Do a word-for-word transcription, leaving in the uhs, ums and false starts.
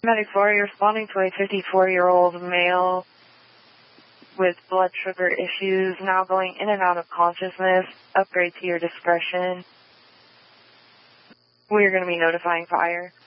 Medic four, you're responding to a fifty-four-year-old male with blood sugar issues, now going in and out of consciousness. Upgrade to your discretion. We are going to be notifying fire.